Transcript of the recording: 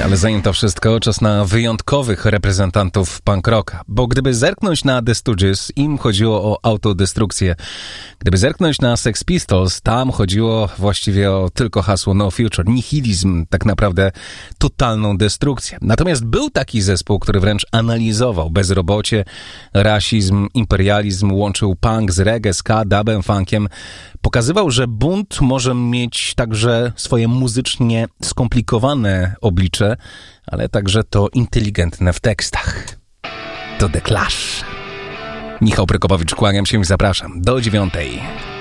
Ale zanim to wszystko, czas na wyjątkowych reprezentantów punk rocka. Bo gdyby zerknąć na The Stooges, im chodziło o autodestrukcję. Gdyby zerknąć na Sex Pistols, tam chodziło właściwie o tylko hasło No Future. Nihilizm, tak naprawdę totalną destrukcję. Natomiast był taki zespół, który wręcz analizował bezrobocie, rasizm, imperializm, łączył punk z reggae, ska, dubem, funkiem. Pokazywał, że bunt może mieć także swoje muzycznie skomplikowane oblicze, ale także to inteligentne w tekstach. To The Clash. Michał Prokopowicz, kłaniam się i zapraszam do 9:00.